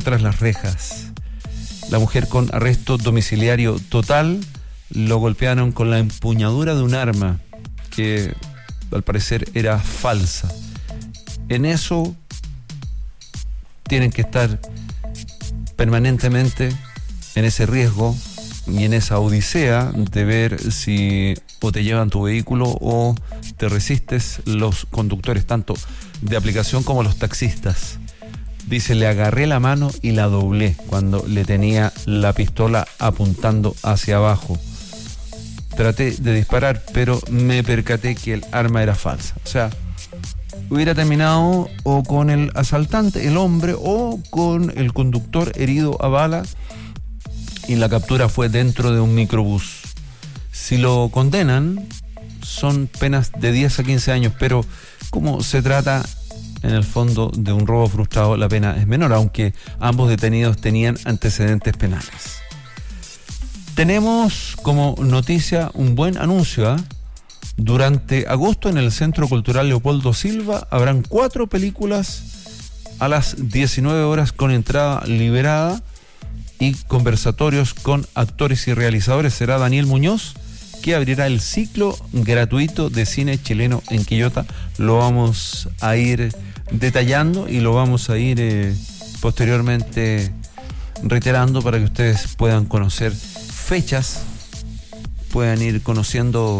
tras las rejas. La mujer con arresto domiciliario total, lo golpearon con la empuñadura de un arma que al parecer era falsa. En eso tienen que estar permanentemente en ese riesgo y en esa odisea de ver si o te llevan tu vehículo o te resistes. Los conductores, tanto de aplicación como los taxistas, dice, le agarré la mano y la doblé cuando le tenía la pistola apuntando hacia abajo. Traté de disparar, pero me percaté que el arma era falsa. O sea, hubiera terminado o con el asaltante, el hombre, o con el conductor herido a bala, y la captura fue dentro de un microbús. Si lo condenan, son penas de 10 a 15 años, pero como se trata en el fondo de un robo frustrado, la pena es menor, aunque ambos detenidos tenían antecedentes penales. Tenemos como noticia un buen anuncio, ¿eh? Durante agosto en el Centro Cultural Leopoldo Silva habrán 4 películas a las 19 horas con entrada liberada y conversatorios con actores y realizadores. Será Daniel Muñoz que abrirá el ciclo gratuito de cine chileno en Quillota. Lo vamos a ir detallando y lo vamos a ir posteriormente reiterando para que ustedes puedan conocer fechas, puedan ir conociendo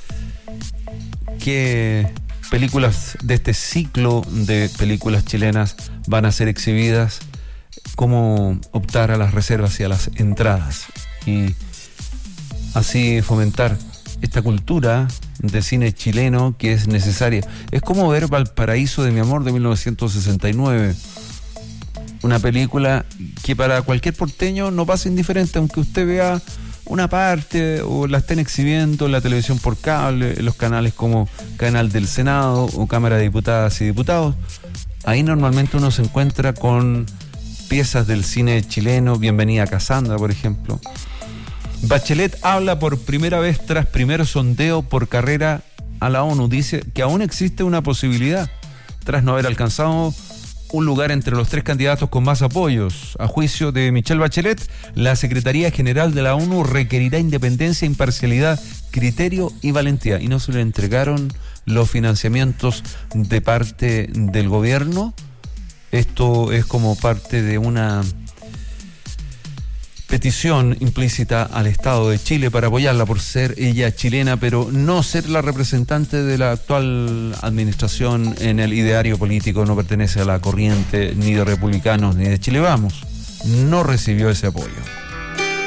qué películas de este ciclo de películas chilenas van a ser exhibidas, cómo optar a las reservas y a las entradas, y así fomentar esta cultura de cine chileno que es necesaria. Es como ver Valparaíso de mi amor de 1969, una película que para cualquier porteño no pasa indiferente, aunque usted vea una parte o la estén exhibiendo en la televisión por cable, en los canales como Canal del Senado o Cámara de Diputadas y Diputados. Ahí normalmente uno se encuentra con piezas del cine chileno. Bienvenida a Casandra, por ejemplo. Bachelet habla por primera vez tras primer sondeo por carrera a la ONU. Dice que aún existe una posibilidad tras no haber alcanzado un lugar entre los 3 candidatos con más apoyos. A juicio de Michelle Bachelet, la Secretaría General de la ONU requerirá independencia, imparcialidad, criterio y valentía. Y no se le entregaron los financiamientos de parte del gobierno. Esto es como parte de una petición implícita al Estado de Chile para apoyarla por ser ella chilena, pero no ser la representante de la actual administración en el ideario político. No pertenece a la corriente ni de republicanos ni de Chile Vamos. No recibió ese apoyo.